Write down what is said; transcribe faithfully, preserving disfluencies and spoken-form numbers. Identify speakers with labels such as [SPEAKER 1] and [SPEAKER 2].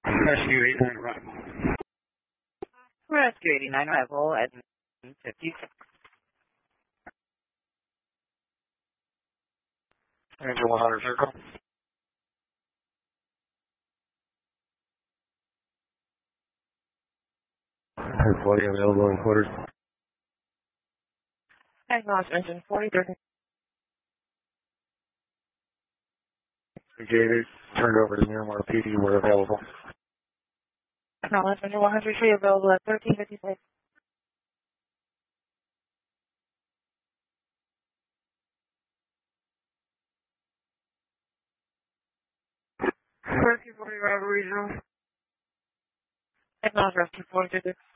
[SPEAKER 1] Rescue eighty-nine arrival.
[SPEAKER 2] Rescue eighty-nine arrival at fifty-six.
[SPEAKER 1] Engine one hundred circle. Employee available in quarters.
[SPEAKER 2] Acknowledge engine forty thirty.
[SPEAKER 1] J V turned over to Miramar P D where available.
[SPEAKER 2] Acknowledge engine one hundred three available at thirteen fifty-six.
[SPEAKER 1] Rescue forty Bravo Regional.
[SPEAKER 2] Acknowledge rescue forty thirty-six.